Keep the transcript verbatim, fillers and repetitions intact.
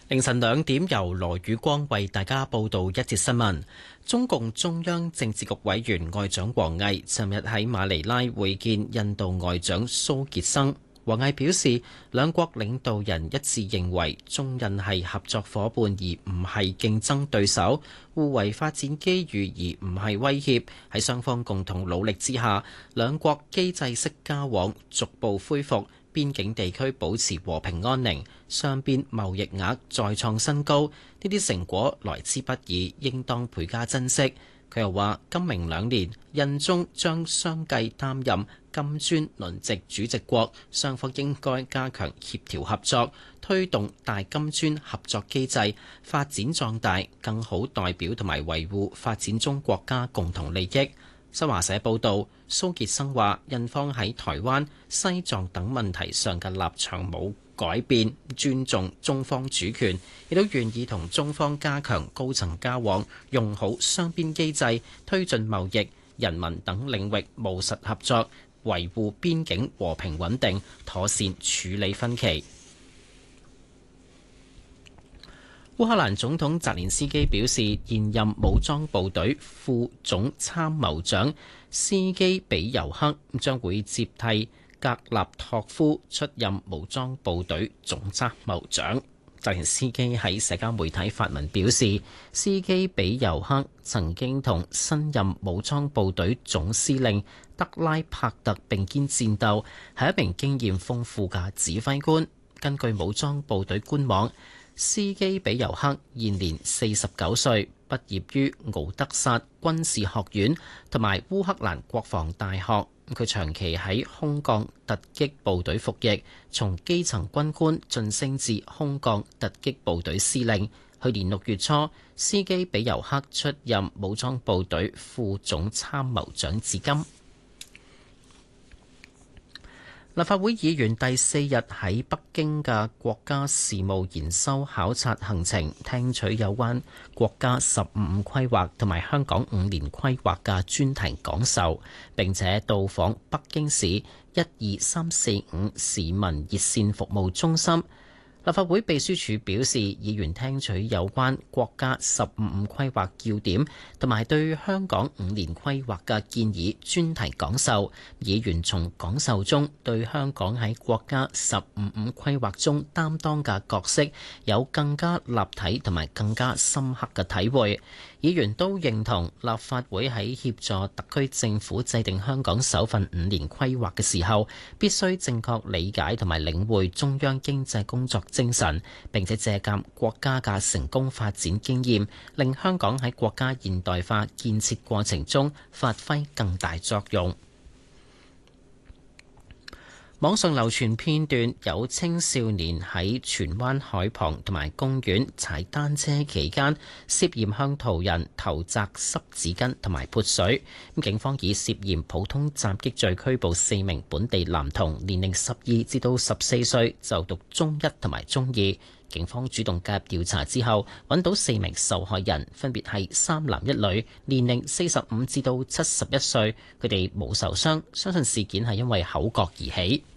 凌晨兩點，由羅宇光為大家報道一節新聞。中共中央政治局委員外長王毅尋日喺馬尼拉會見印度外長蘇傑生。王毅表示，兩國領導人一致認為中印係合作伙伴而唔係競爭對手，互為發展機遇而唔係威脅。喺雙方共同努力之下，兩國機制式交往逐步恢復，邊境地區保持和平安寧，雙邊貿易額再創新高。呢啲成果來之不易，應當倍加珍惜。佢又話：今明兩年，印中將相繼擔任金磚輪值主席國，雙方應該加強協調合作，推動大金磚合作機制發展壯大，更好代表同埋維護發展中國家共同利益。新華社報導，蘇傑生話：印方喺台灣、西藏等問題上嘅立場冇改變，尊重中方主權，亦都願意同中方加強高層交往，用好雙邊機制，推進貿易、人民等領域務實合作，維護邊境和平穩定，妥善處理分歧。烏克蘭總統澤連斯基表示，現任武裝部隊副總參謀長斯基比尤克將會接替格納托夫出任武裝部隊總參謀長。澤連斯基喺社交媒體發文表示，斯基比尤克曾經同新任武裝部隊總司令德拉帕特並肩戰鬥，係一名經驗豐富嘅指揮官。根據武裝部隊官網，斯基比尤克現年四十九歲，畢業於敖德薩軍事學院同埋烏克蘭國防大學。佢長期喺空降突擊部隊服役，從基層軍官晉升至空降突擊部隊司令。去年六月初，斯基比尤克出任武裝部隊副總參謀長至今。立法會議員第四日喺北京嘅國家事務研修考察行程，聽取有關國家十五五規劃同埋香港五年規劃嘅專題講授，並且到訪北京市一二三四五市民熱線服務中心。立法會秘書處表示，議員聽取有關國家十五五規劃要點同埋對香港五年規劃嘅建議專題講授。議員從講授中對香港喺國家十五五規劃中擔當嘅角色有更加立體同埋更加深刻嘅體會。議員都認同立法會喺協助特區政府制定香港首份五年規劃嘅時候，必須正確理解同埋領會中央經濟工作精神，並且借鑑國家嘅成功發展經驗，令香港喺國家現代化建設過程中發揮更大作用。網上流傳片段，有青少年喺荃灣海旁同埋公園踩單車期間，涉嫌向途人投擲濕紙巾同埋潑水。警方以涉嫌普通襲擊罪拘捕四名本地男童，年齡十二至到十四歲，就讀中一同埋中二。警方主動介入調查之後，揾到四名受害人，分別係三男一女，年齡四十五至到七十一歲，佢哋冇受傷，相信事件係因為口角而起。